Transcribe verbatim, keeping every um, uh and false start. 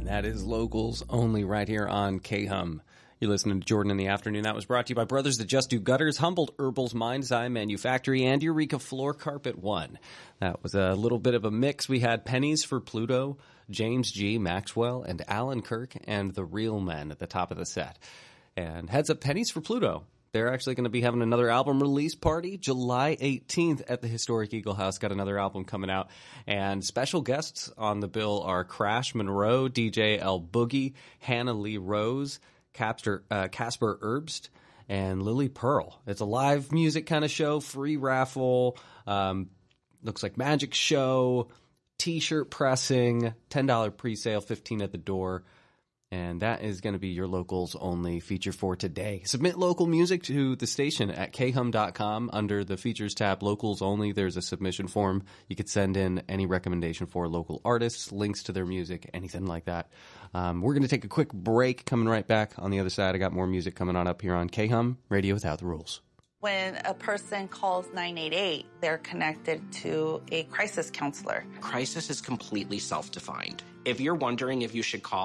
And that is Locals Only right here on K-Hum. You're listening to Jordan in the Afternoon. That was brought to you by Brothers That Just Do Gutters, Humboldt Herbals, Mind's Eye Manufactory, and Eureka Floor Carpet One. That was a little bit of a mix. We had Pennies for Pluto, James G. Maxwell, and Alan Kirk, and The Real Men at the top of the set. And heads up, Pennies for Pluto. They're actually going to be having another album release party July eighteenth at the Historic Eagle House. Got another album coming out. And special guests on the bill are Crash Monroe, D J L Boogie, Hannah Lee Rose, Casper, uh, Casper Erbst, and Lily Pearl. It's a live music kind of show, free raffle, um, looks like magic show, T-shirt pressing, ten dollars pre-sale, fifteen dollars at the door. And that is going to be your Locals Only feature for today. Submit local music to the station at k hum dot com. Under the features tab, Locals Only, there's a submission form. You could send in any recommendation for local artists, links to their music, anything like that. Um, we're going to take a quick break. Coming right back on the other side, I got more music coming on up here on K-Hum, Radio Without the Rules. When a person calls nine eight eight, they're connected to a crisis counselor. Crisis is completely self-defined. If you're wondering if you should call